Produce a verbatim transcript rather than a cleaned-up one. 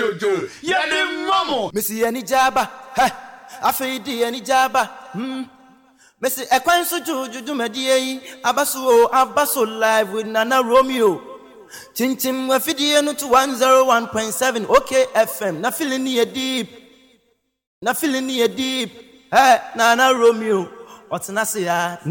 Jojo. Yadi Momo. Missy any jabba. Ha. I feel the any jabba. Hmm. Missy Equanso Jojo Media. Abaso Abaso live with Nana Romeo. Chin Chin Wafidiano to one oh one point seven. Okay, F M. Na feeling near deep. Na feeling near deep. Hey, Nana Romeo. What's Nasia?